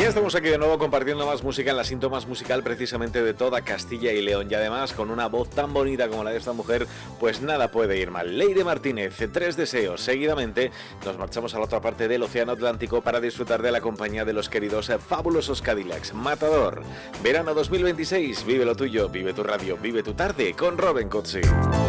Ya estamos aquí de nuevo compartiendo más música en la Sinto Más Musical, precisamente de toda Castilla y León, y además con una voz tan bonita como la de esta mujer, pues nada puede ir mal. Leire Martínez, Tres Deseos. Seguidamente nos marchamos a la otra parte del Océano Atlántico para disfrutar de la compañía de los queridos fabulosos Cadillacs. Matador, verano 2026, vive lo tuyo, vive tu radio, vive tu tarde con Robin Cozzi.